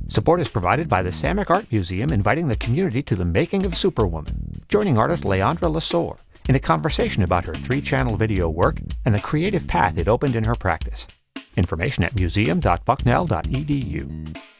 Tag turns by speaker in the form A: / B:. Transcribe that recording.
A: Support is provided by the Samick Art Museum, inviting the community to the making of Superwoman, joining artist Leandra Lesueur in a conversation about her 3-channel video work and the creative path it opened in her practice. Information at museum.bucknell.edu.